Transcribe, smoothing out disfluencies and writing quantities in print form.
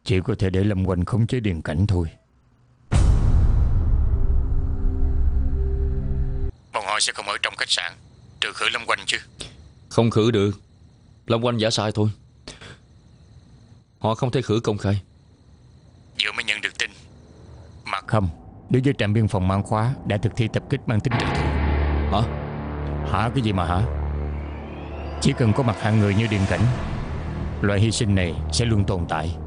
Chỉ có thể để Lâm Quanh khống chế Điền Cảnh thôi. Bọn họ sẽ không ở trong khách sạn, trừ khử Lâm Quanh chứ? Không khử được. Lâm Quanh giả sai thôi. Họ không thể khử công khai. Vừa mới nhận được tin Mạc Khâm đối với trạm biên phòng Mang Khóa đã thực thi tập kích mang tính trả thù. Hả? Hả cái gì mà hả? Chỉ cần có mặt hạng người như Điền Cảnh, loại hy sinh này sẽ luôn tồn tại.